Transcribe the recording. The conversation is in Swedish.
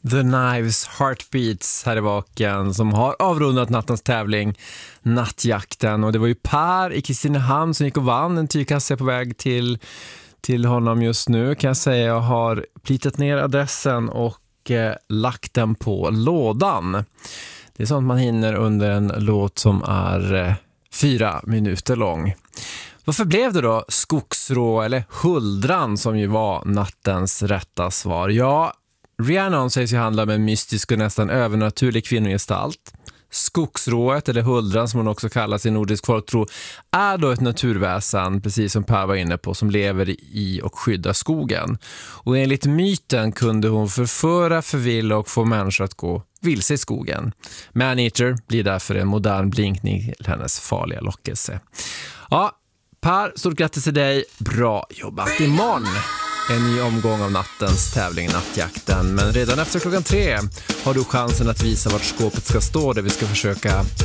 The Knives Heartbeats här i baken som har avrundat nattens tävling Nattjakten. Och det var ju Per i Kristinehamn som gick och vann en tygkasse på väg till honom just nu. Kan jag säga, jag har plitat ner adressen och lagt den på lådan. Det är sånt man hinner under en låt som är 4 minuter lång. Varför blev det då skogsrå eller huldran som ju var nattens rätta svar? Ja, Rhiannon sägs ju handla om en mystisk och nästan övernaturlig kvinnogestalt. Skogsrået eller huldran som hon också kallas i nordisk folktro är då ett naturväsen, precis som Per var inne på, som lever i och skyddar skogen. Och enligt myten kunde hon förföra, förvilla och få människor att gå vilse i skogen. Maneater blir därför en modern blinkning till hennes farliga lockelse. Ja, Per, stort grattis till dig. Bra jobbat. Imorgon en ny omgång av nattens tävling Nattjakten. Men redan efter klockan 3 har du chansen att visa vart skåpet ska stå där vi ska försöka